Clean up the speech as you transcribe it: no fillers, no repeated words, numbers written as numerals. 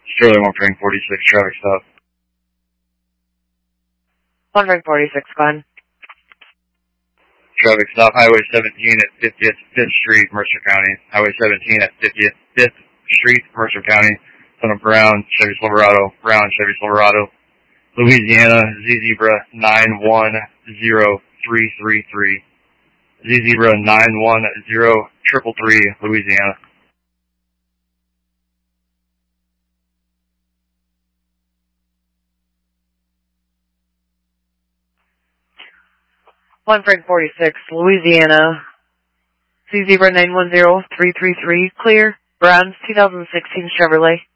Sterling 1 Frank 46, traffic stop. 1 Frank 46, go ahead. Traffic stop, Highway 17 at 50th, 5th Street, Mercer County. Highway 17 at 50th, 5th Street, Mercer County. Son of Brown, Chevy Silverado, Louisiana, Z-Zebra 910333. Z-Zebra 910333, Louisiana. 1 Frank 46, Louisiana, Z-Zebra 910333, clear, Brown's 2016 Chevrolet.